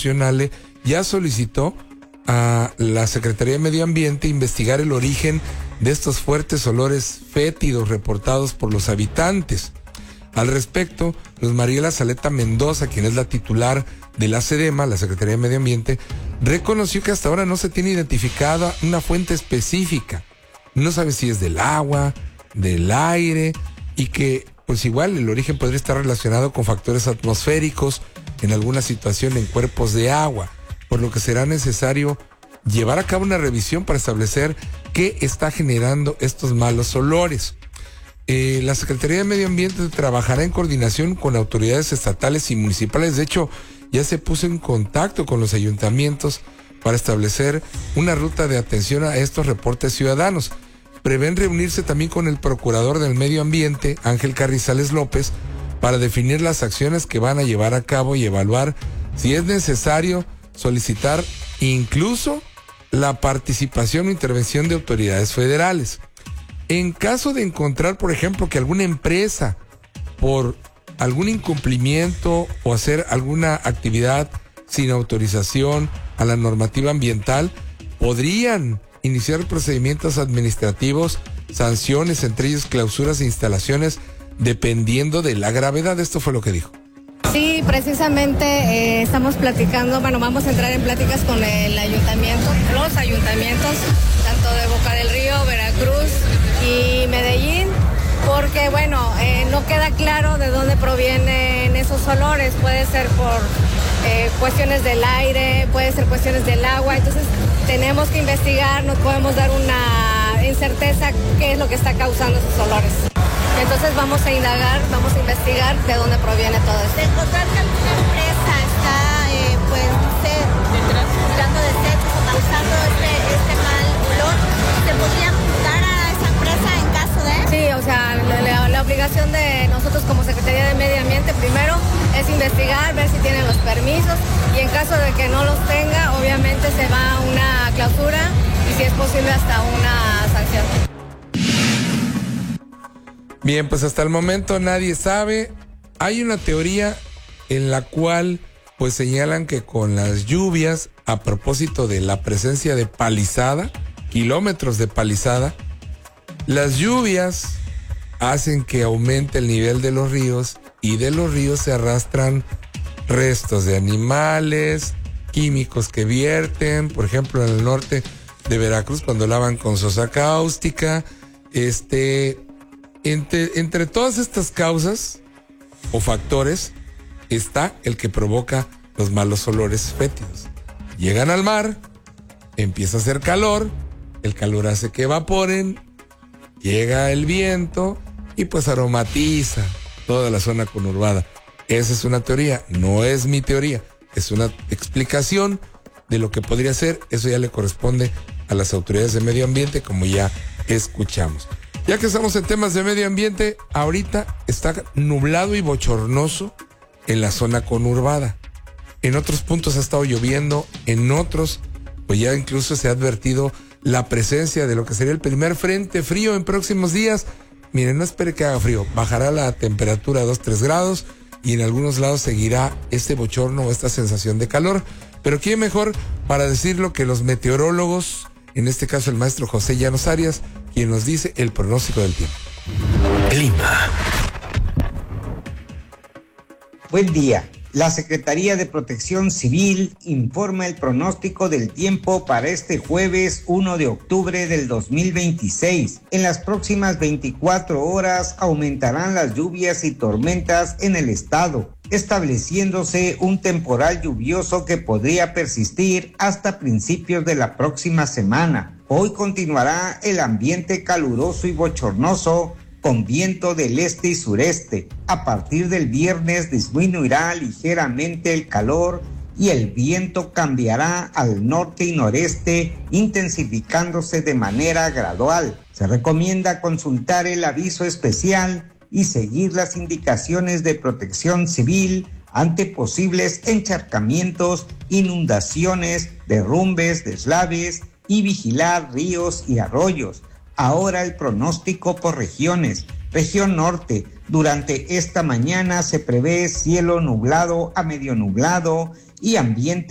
Nacional ya solicitó a la Secretaría de Medio Ambiente investigar el origen de estos fuertes olores fétidos reportados por los habitantes. Al respecto, Luz Mariela Zaleta Mendoza, quien es la titular de la SEDEMA, la Secretaría de Medio Ambiente, reconoció que hasta ahora no se tiene identificada una fuente específica. No sabe si es del agua, del aire, y que pues igual el origen podría estar relacionado con factores atmosféricos, en alguna situación en cuerpos de agua, por lo que será necesario llevar a cabo una revisión para establecer qué está generando estos malos olores. La Secretaría de Medio Ambiente trabajará en coordinación con autoridades estatales y municipales. De hecho, ya se puso en contacto con los ayuntamientos para establecer una ruta de atención a estos reportes ciudadanos. Prevén reunirse también con el Procurador del Medio Ambiente, Ángel Carrizales López, para definir las acciones que van a llevar a cabo y evaluar si es necesario solicitar incluso la participación o intervención de autoridades federales. En caso de encontrar, por ejemplo, que alguna empresa, por algún incumplimiento o hacer alguna actividad sin autorización a la normativa ambiental, podrían iniciar procedimientos administrativos, sanciones, entre ellos clausuras de instalaciones, dependiendo de la gravedad. Esto fue lo que dijo. Sí, precisamente estamos platicando, vamos a entrar en pláticas con el ayuntamiento, los ayuntamientos, tanto de Boca del Río, Veracruz y Medellín, porque no queda claro de dónde provienen esos olores. Puede ser por cuestiones del aire, puede ser cuestiones del agua, entonces tenemos que investigar, no podemos dar una incerteza qué es lo que está causando esos olores. Entonces vamos a indagar, vamos a investigar de dónde proviene todo esto. De encontrar que alguna empresa está, tirando desechos o causando este mal olor, ¿se podría apuntar a esa empresa en caso de...? Sí, la obligación de nosotros como Secretaría de Medio Ambiente primero es investigar, ver si tienen los permisos, y en caso de que no los tenga, obviamente se va a una clausura y si es posible hasta una sanción. Bien, pues hasta el momento nadie sabe. Hay una teoría en la cual pues señalan que con las lluvias, a propósito de la presencia de palizada, kilómetros de palizada, las lluvias hacen que aumente el nivel de los ríos, y de los ríos se arrastran restos de animales, químicos que vierten, por ejemplo en el norte de Veracruz cuando lavan con sosa cáustica. Entre todas estas causas o factores está el que provoca los malos olores fétidos. Llegan al mar, empieza a hacer calor, el calor hace que evaporen, llega el viento y pues aromatiza toda la zona conurbada. Esa es una teoría, no es mi teoría, es una explicación de lo que podría ser. Eso ya le corresponde a las autoridades de medio ambiente, como ya escuchamos. Ya que estamos en temas de medio ambiente, ahorita está nublado y bochornoso en la zona conurbada. En otros puntos ha estado lloviendo, en otros, pues ya incluso se ha advertido la presencia de lo que sería el primer frente frío en próximos días. Miren, no espere que haga frío, bajará la temperatura a 2-3 grados y en algunos lados seguirá este bochorno o esta sensación de calor. Pero ¿quién mejor para decirlo que los meteorólogos, en este caso el maestro José Llanos Arias, quien nos dice el pronóstico del tiempo? Clima. Buen día. La Secretaría de Protección Civil informa el pronóstico del tiempo para este jueves 1 de octubre del 2026. En las próximas 24 horas aumentarán las lluvias y tormentas en el estado, estableciéndose un temporal lluvioso que podría persistir hasta principios de la próxima semana. Hoy continuará el ambiente caluroso y bochornoso, con viento del este y sureste. A partir del viernes disminuirá ligeramente el calor y el viento cambiará al norte y noreste, intensificándose de manera gradual. Se recomienda consultar el aviso especial y seguir las indicaciones de Protección Civil ante posibles encharcamientos, inundaciones, derrumbes, deslaves y vigilar ríos y arroyos. Ahora el pronóstico por regiones. Región norte, durante esta mañana se prevé cielo nublado a medio nublado y ambiente